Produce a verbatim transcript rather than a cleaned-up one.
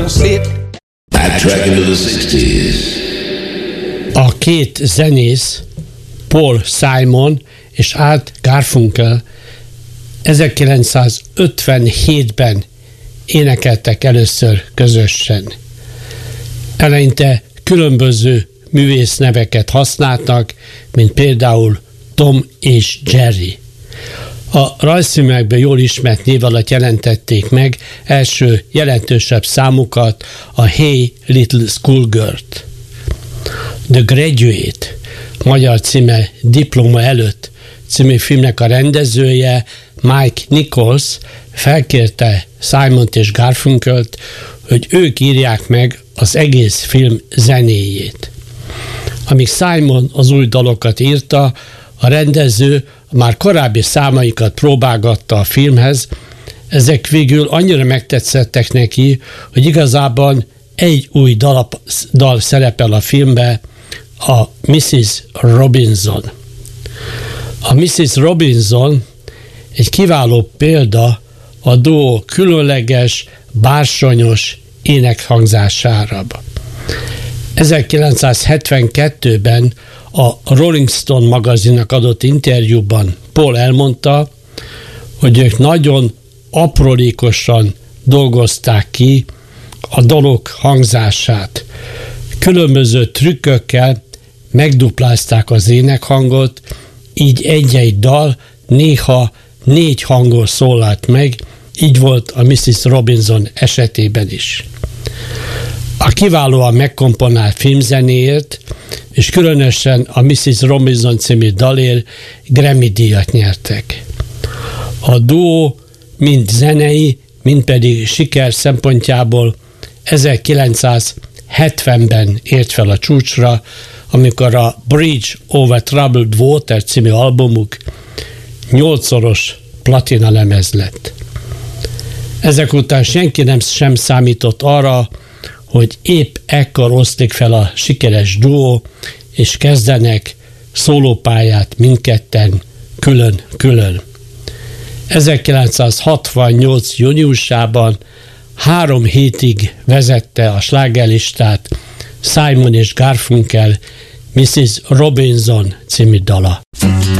don't sit. Backtrack into the százas. A két zenész, Paul Simon és Art Garfunkel ezerkilencszázötvenhétben énekeltek először közösen. Eleinte különböző művészneveket használtak, mint például Tom és Jerry. A rajzfilmekben jól ismert név alatt jelentették meg első jelentősebb számukat, a Hey Little Schoolgirl-t. The Graduate, magyar címe Diploma előtt című filmnek a rendezője, Mike Nichols felkérte Simont és Garfunkelt, hogy ők írják meg az egész film zenéjét. Amíg Simon az új dalokat írta, a rendező már korábbi számaikat próbálgatta a filmhez, ezek végül annyira megtetszettek neki, hogy igazából egy új dal, dal szerepel a filmbe, a missziz Robinson. A missziz Robinson egy kiváló példa a duó különleges, bársonyos énekhangzására. ezerkilencszázhetvenkettőben a Rolling Stone magazinnak adott interjúban Paul elmondta, hogy ők nagyon aprólékosan dolgozták ki a dalok hangzását. Különböző trükkökkel megduplázták az énekhangot, így egy-egy dal néha négy hangon szólalt meg, így volt a missziz Robinson esetében is. A kiválóan megkomponált filmzenéért, és különösen a missziz Robinson című dalért Grammy-díjat nyertek. A duó mind zenei, mind pedig siker szempontjából ezerkilencszázhetvenben ért fel a csúcsra, amikor a Bridge over Troubled Water című albumuk nyolcszoros platina lemez lett. Ezek után senki nem sem számított arra, hogy épp ekkor oszlik fel a sikeres duó, és kezdenek szólópályát mindketten külön-külön. ezerkilencszázhatvannyolc júniusában három hétig vezette a slágerlistát Simon és Garfunkel missziz Robinson című dala.